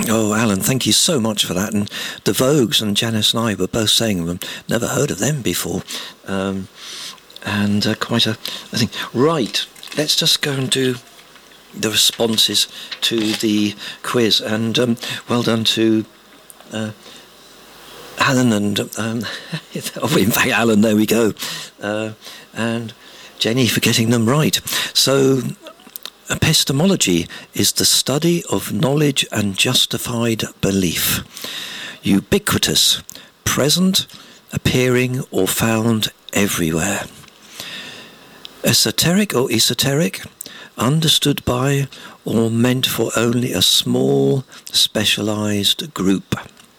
Oh, Alan, thank you so much for that. And the Vogues and Janice and I were both saying them. Never heard of them before. And quite a thing. Right, let's just go and do the responses to the quiz. And well done to Alan and... in fact, Alan, there we go. And Jenny for getting them right. So... Epistemology is the study of knowledge and justified belief. Ubiquitous, present, appearing or found everywhere. Esoteric or esoteric, understood by or meant for only a small, specialized group.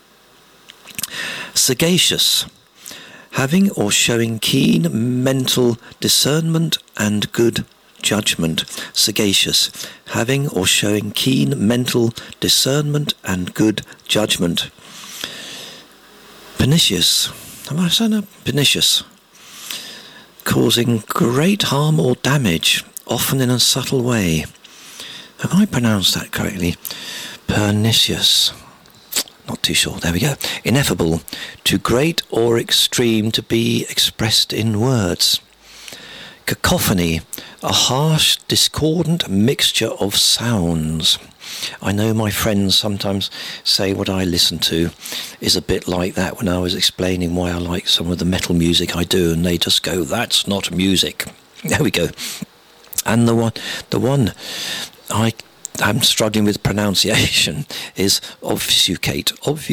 Sagacious, having or showing keen mental discernment and good judgment. Sagacious, having or showing keen mental discernment and good judgment. Pernicious, have I said that? Pernicious, causing great harm or damage, often in a subtle way. Have I pronounced that correctly? Pernicious. Not too sure. There we go. Ineffable, too great or extreme to be expressed in words. Cacophony, a harsh, discordant mixture of sounds. I know my friends sometimes say what I listen to is a bit like that when I was explaining why I like some of the metal music I do, and they just go, that's not music. There we go. And the one I'm struggling with pronunciation is obfuscate.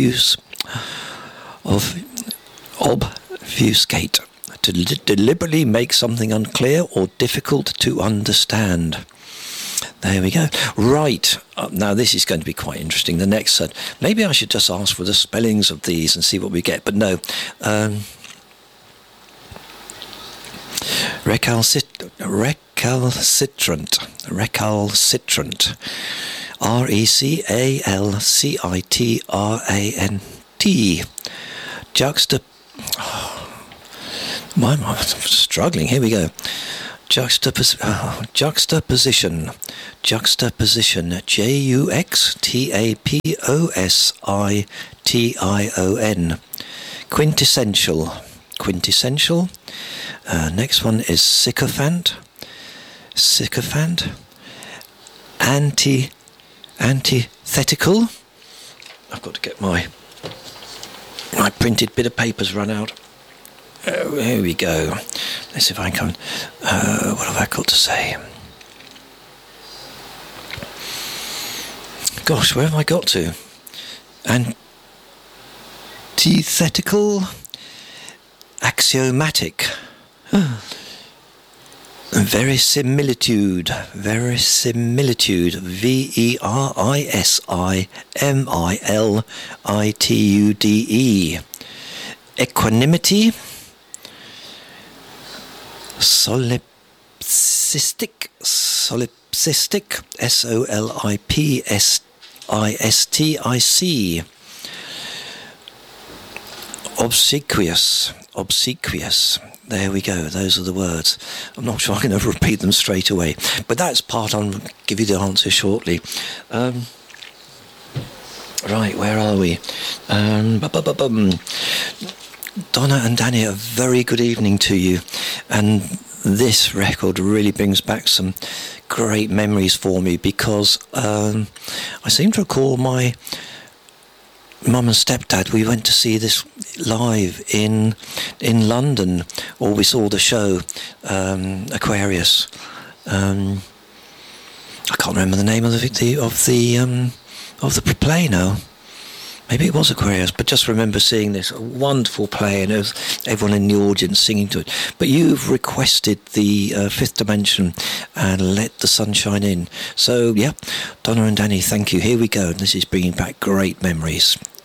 Obfuscate. To deliberately make something unclear or difficult to understand. There we go. Right. Now this is going to be quite interesting. The next set. Maybe I should just ask for the spellings of these and see what we get. But no. Recalcitrant. Recalcitrant. RECALCITRANT. Why am I struggling? Here we go. Juxtaposition. JUXTAPOSITION. Quintessential. Next one is sycophant. Antithetical. I've got to get my printed bit of paper's run out. Oh, here we go. Let's see if I can... what have I got to say? Gosh, where have I got to? Antithetical. Axiomatic. Verisimilitude. VERISIMILITUDE. Equanimity. Solipsistic, SOLIPSISTIC. Obsequious. There we go. Those are the words. I'm not sure I can ever repeat them straight away, but that's part. I'll give you the answer shortly. Right, where are we? Donna and Danny, a very good evening to you. And this record really brings back some great memories for me because I seem to recall my mum and stepdad, we went to see this live in London, or we saw the show, Aquarius. I can't remember the name of the play now. Maybe it was Aquarius, but just remember seeing this wonderful play and it was everyone in the audience singing to it. But you've requested the Fifth Dimension and Let the Sunshine In. So, yeah, Donna and Danny, thank you. Here we go. This is bringing back great memories.